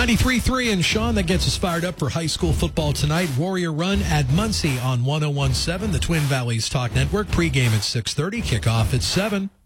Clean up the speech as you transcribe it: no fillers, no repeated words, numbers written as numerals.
93.3 and Sean, that gets us fired up for high school football tonight. Warrior Run at Muncie on 101.7, the Twin Valleys Talk Network. Pregame at 6:30, kickoff at 7.